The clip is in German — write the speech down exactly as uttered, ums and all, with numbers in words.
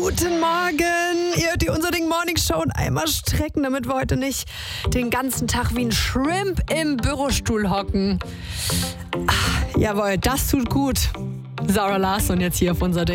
Guten Morgen. Ihr hört die Unser Ding Morning Show und einmal strecken, damit wir heute nicht den ganzen Tag wie ein Shrimp im Bürostuhl hocken. Ach, jawohl, das tut gut. Sarah Larsson jetzt hier auf Unser Ding.